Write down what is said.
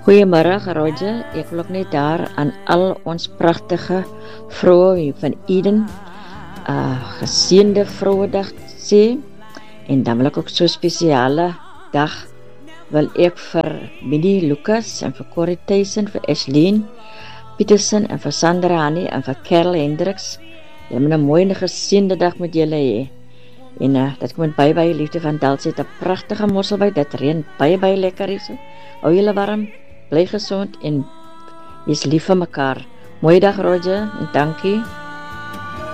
Goeiemiddag Roger, ek wil ook net daar aan al ons pragtige vroue van Eden geseënde Vrouedag sê, en dan wil ek ook so spesiale dag wil ek vir Minnie Lucas en vir Corrie Tyson, vir Ashleen Peterson en vir Sandra Hannie en vir Karel Hendricks. Jy moet 'n mooi en geseënde dag met julle hê. En dat kom met baie liefde van Dals het 'n pragtige mosselbyt, dit reën baie lekker hier. Hou julle warm, bly gesond en wees lief vir mekaar. Mooi dag Roger en dankie.